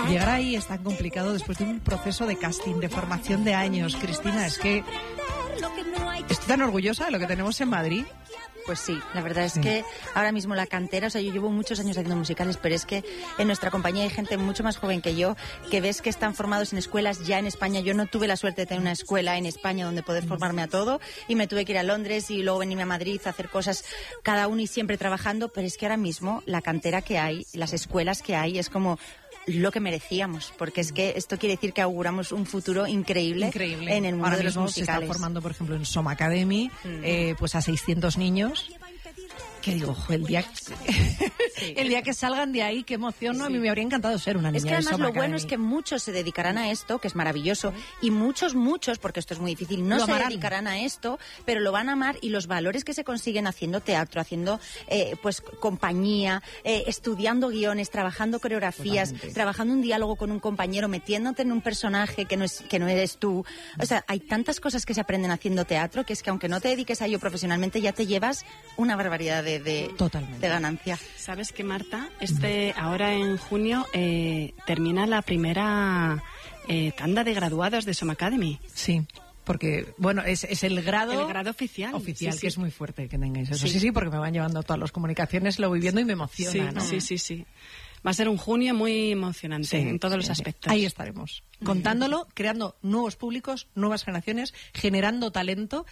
Llegar ahí es tan complicado después de un proceso de casting, de formación de años. Cristina, es que estoy tan orgullosa de lo que tenemos en Madrid. Pues sí, la verdad es que ahora mismo la cantera, o sea, yo llevo muchos años haciendo musicales, pero es que en nuestra compañía hay gente mucho más joven que yo, que ves que están formados en escuelas ya en España. Yo no tuve la suerte de tener una escuela en España donde poder formarme a todo, y me tuve que ir a Londres y luego venirme a Madrid a hacer cosas cada uno y siempre trabajando, pero es que ahora mismo la cantera que hay, las escuelas que hay, es como lo que merecíamos, porque es que esto quiere decir que auguramos un futuro increíble. En el mundo ahora de los mismo musicales. se está formando, por ejemplo, en Som Academy, pues a 600 niños. Que digo, ojo, el día que salgan de ahí, qué emoción, ¿no? A mí me habría encantado ser una niña. Es que además de Som lo Academy. bueno es que muchos se dedicarán a esto, que es maravilloso, y muchos, porque esto es muy difícil, no se dedicarán a esto, pero lo van a amar, y los valores que se consiguen haciendo teatro, haciendo pues compañía, estudiando guiones, trabajando coreografías, trabajando un diálogo con un compañero, metiéndote en un personaje que no eres tú. O sea, hay tantas cosas que se aprenden haciendo teatro que es que aunque no te dediques a ello profesionalmente, ya te llevas una barbaridad de ganancia. ¿Sabes qué, Marta? Ahora en junio termina la primera tanda de graduados de Som Academy. Sí. Porque, bueno, es el grado oficial. Sí, sí. Que es muy fuerte que tengáis eso. Sí, porque me van llevando todas las comunicaciones, lo voy viendo y me emociona, ¿no? Sí. Va a ser un junio muy emocionante en todos los aspectos. Ahí estaremos, contándolo, creando nuevos públicos, nuevas generaciones, generando talento.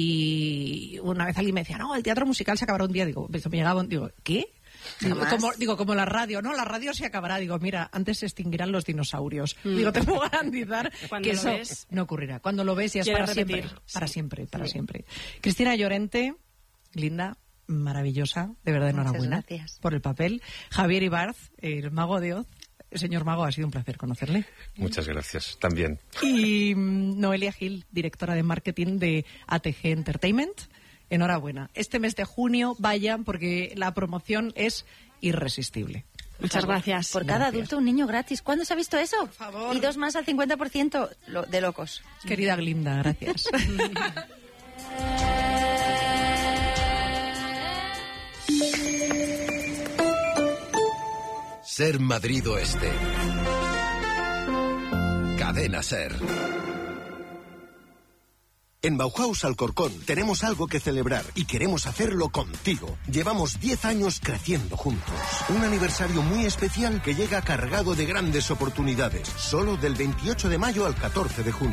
Y una vez alguien me decía, no, el teatro musical se acabará un día. Digo, me llegaba, digo, ¿qué? Como la radio, ¿no? La radio se acabará. Digo, mira, antes se extinguirán los dinosaurios. Digo, te puedo garantizar que eso no ocurrirá. Cuando lo ves ya es para siempre. Para siempre. Cristina Llorente, linda, maravillosa, de verdad, enhorabuena por el papel. Javier Ibarz, el mago de Oz. Señor Mago, ha sido un placer conocerle. Muchas gracias, también. Y Noelia Gil, directora de marketing de ATG Entertainment. Enhorabuena. Este mes de junio vayan porque la promoción es irresistible. Muchas gracias. Por cada adulto un niño gratis. ¿Cuándo se ha visto eso? Por favor. Y 2 más al 50% de locos. Querida Glinda, gracias. Ser Madrid Oeste. Cadena Ser. En Bauhaus Alcorcón tenemos algo que celebrar y queremos hacerlo contigo. Llevamos 10 años creciendo juntos. Un aniversario muy especial que llega cargado de grandes oportunidades. Solo del 28 de mayo al 14 de junio.